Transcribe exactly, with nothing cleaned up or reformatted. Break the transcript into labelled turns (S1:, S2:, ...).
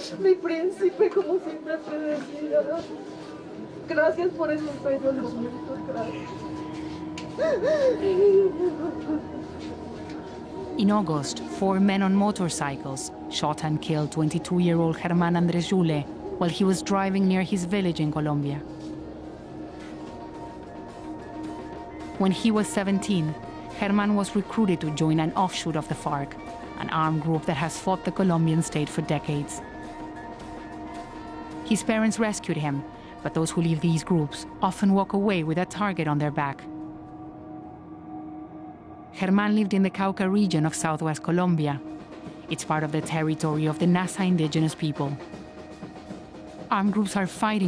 S1: Mi príncipe, como siempre te decía. Gracias por esos bellos momentos, gracias.
S2: In August, four men on motorcycles shot and killed twenty-two-year-old Germán Andrés Jule while he was driving near his village in Colombia. When he was seventeen, Germán was recruited to join an offshoot of the FARC, an armed group that has fought the Colombian state for decades. His parents rescued him, but those who leave these groups often walk away with a target on their back. Germán lived in the Cauca region of southwest Colombia. It's part of the territory of the Nasa indigenous people. Armed groups are fighting